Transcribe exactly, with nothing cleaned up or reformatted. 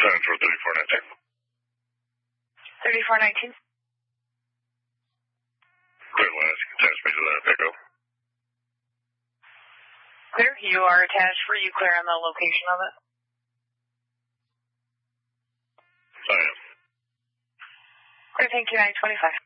Time for thirty-four nineteen. thirty-four nineteen. Clear last. Attach me to that pickup. Clear. You are attached. Were you clear on the location of it? I am. Clear, thank you, nine twenty-five.